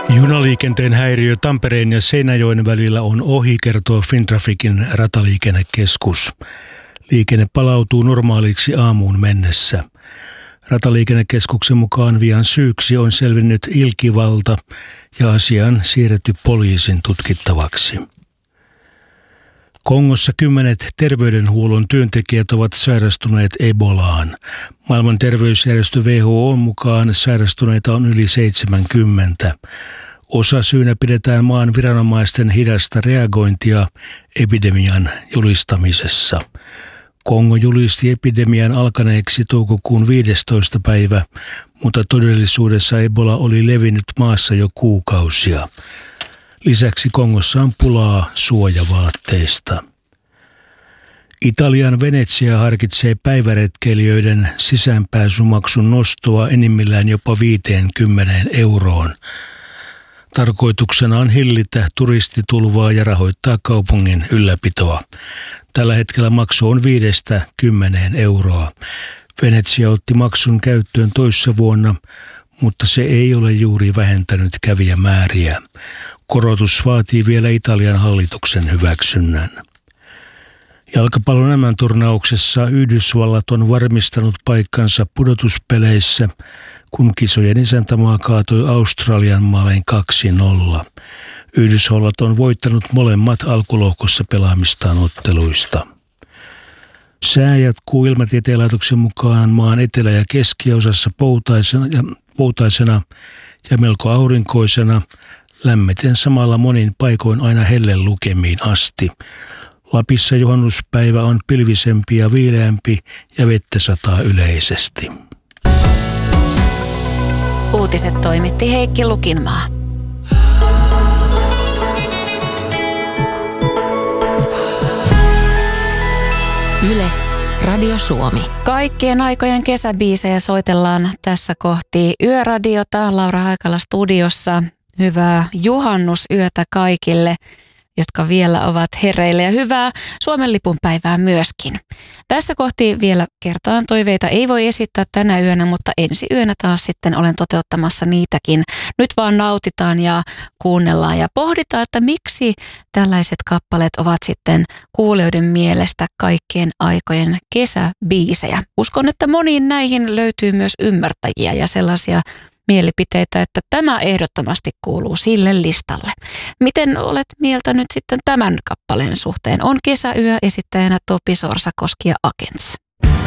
Junaliikenteen häiriö Tampereen ja Seinäjoen välillä on ohi, kertoo Fintrafficin rataliikennekeskus. Liikenne palautuu normaaliksi aamuun mennessä. Rataliikennekeskuksen mukaan vian syyksi on selvinnyt ilkivalta ja asian siirretty poliisin tutkittavaksi. Kongossa 10 terveydenhuollon työntekijät ovat sairastuneet Ebolaan. Maailman terveysjärjestö WHO:n mukaan sairastuneita on yli 70. Osasyynä pidetään maan viranomaisten hidasta reagointia epidemian julistamisessa. Kongo julisti epidemian alkaneeksi toukokuun 15. päivä, mutta todellisuudessa Ebola oli levinnyt maassa jo kuukausia. Lisäksi Kongossa on pulaa suojavaatteista. Italian Venetsia harkitsee päiväretkeilijöiden sisäänpääsymaksun nostoa enimmillään jopa 50 euroon. Tarkoituksena on hillitä turistitulvaa ja rahoittaa kaupungin ylläpitoa. Tällä hetkellä maksu on 5–10 euroa. Venetsia otti maksun käyttöön toissa vuonna, mutta se ei ole juuri vähentänyt kävijämääriä. Korotus vaatii vielä Italian hallituksen hyväksynnän. Jalkapallon MM-turnauksessa Yhdysvallat on varmistanut paikkansa pudotuspeleissä, kun kisojen isäntämaa kaatoi Australian maalein 2-0. Yhdysvallat on voittanut molemmat alkulohkossa pelaamistaan otteluista. Sää jatkuu Ilmatieteen laitoksen mukaan maan etelä- ja keskiosassa poutaisena ja melko aurinkoisena, lämmiten samalla monin paikoin aina hellelukemiin asti. Lapissa juhannuspäivä on pilvisempi ja viileämpi ja vettä sataa yleisesti. Uutiset toimitti Heikki Lukinmaa. Yle, Radio Suomi. Kaikkien aikojen kesäbiisejä soitellaan tässä kohti Yöradiota. Laura Haikala studiossa. Hyvää juhannusyötä kaikille, jotka vielä ovat hereillä, ja hyvää Suomen lipun päivää myöskin. Tässä kohti vielä kertaan toiveita ei voi esittää tänä yönä, mutta ensi yönä taas sitten olen toteuttamassa niitäkin. Nyt vaan nautitaan ja kuunnellaan ja pohditaan, että miksi tällaiset kappaleet ovat sitten kuulijoiden mielestä kaikkien aikojen kesäbiisejä. Uskon, että moniin näihin löytyy myös ymmärtäjiä ja sellaisia mielipiteitä, että tämä ehdottomasti kuuluu sille listalle. Miten olet mieltä nyt sitten tämän kappaleen suhteen? On kesäyö, esittäjänä Topi Sorsakoski ja Agents.